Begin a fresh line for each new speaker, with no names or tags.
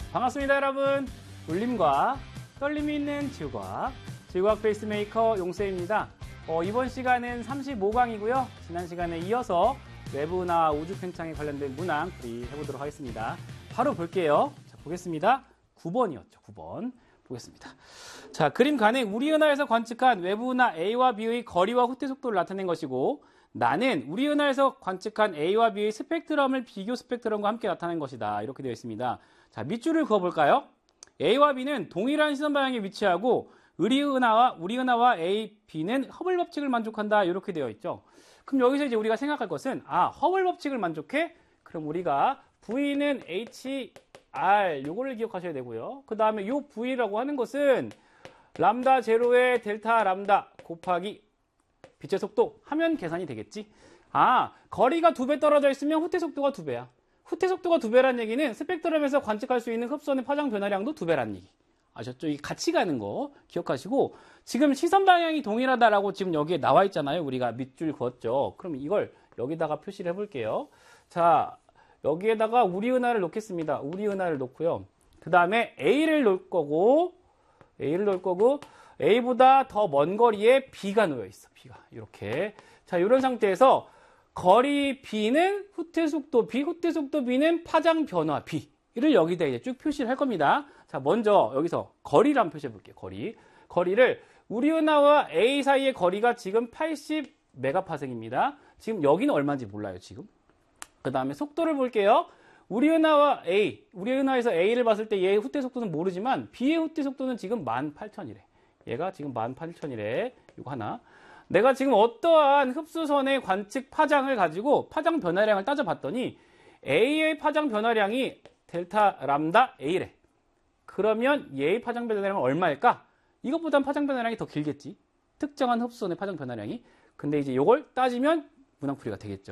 반갑습니다, 여러분. 울림과 떨림이 있는 지구과학, 지구과학 페이스메이커 용쌤입니다. 이번 시간은 35강이고요. 지난 시간에 이어서 외부나 우주 팽창에 관련된 문항 해보도록 하겠습니다. 바로 볼게요. 자, 보겠습니다. 9번이었죠. 9번. 보겠습니다. 자, 그림 간행 우리 은하에서 관측한 외부은하 A와 B의 거리와 후퇴 속도를 나타낸 것이고, 나는 우리 은하에서 관측한 A와 B의 스펙트럼을 비교 스펙트럼과 함께 나타낸 것이다. 이렇게 되어 있습니다. 자, 밑줄을 그어볼까요? A와 B는 동일한 시선 방향에 위치하고 우리 은하와 A, B는 허블 법칙을 만족한다. 이렇게 되어 있죠. 그럼 여기서 이제 우리가 생각할 것은 허블 법칙을 만족해? 그럼 우리가 V는 HR 요거를 기억하셔야 되고요. 그 다음에 요 V라고 하는 것은 람다 제로에 델타 람다 곱하기 빛의 속도 하면 계산이 되겠지. 거리가 2배 떨어져 있으면 후퇴 속도가 2배야. 후퇴 속도가 2배란 얘기는 스펙트럼에서 관측할 수 있는 흡수원의 파장 변화량도 2배란 얘기. 아셨죠? 이 같이 가는 거 기억하시고, 지금 시선 방향이 동일하다라고 지금 여기에 나와 있잖아요. 우리가 밑줄 그었죠. 그럼 이걸 여기다가 표시를 해볼게요. 자, 여기에다가 우리 은하를 놓겠습니다. 우리 은하를 놓고요. 그 다음에 A를 놓을 거고, A보다 더 먼 거리에 B가 놓여 있어. B가 이렇게. 자, 이런 상태에서 거리 B는 후퇴 속도 B, 후퇴 속도 B는 파장 변화 B를 여기다 이제 쭉 표시를 할 겁니다. 자, 먼저 여기서 거리를 한번 표시해 볼게요. 거리를 우리 은하와 A 사이의 거리가 지금 80메가파섹입니다. 지금 여기는 얼마인지 몰라요, 지금. 그 다음에 속도를 볼게요. 우리 은하에서 A를 봤을 때 얘의 후퇴 속도는 모르지만 B의 후퇴 속도는 지금 18,000이래. 얘가 지금 18,000이래. 이거 하나. 내가 지금 어떠한 흡수선의 관측 파장을 가지고 파장 변화량을 따져봤더니 A의 파장 변화량이 델타 람다 A래. 그러면 얘의 파장 변화량은 얼마일까? 이것보단 파장 변화량이 더 길겠지. 특정한 흡수선의 파장 변화량이. 근데 이제 이걸 따지면 문항풀이가 되겠죠.